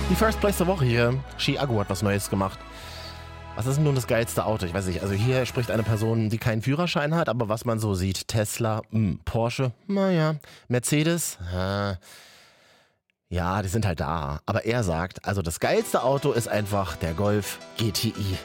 Die First Place der Woche hier. Chiago hat was Neues gemacht. Was ist denn nun das geilste Auto? Ich weiß nicht. Also hier spricht eine Person, die keinen Führerschein hat, aber was man so sieht. Tesla, Porsche, naja. Mercedes, ja, die sind halt da. Aber er sagt, also das geilste Auto ist einfach der Golf GTI.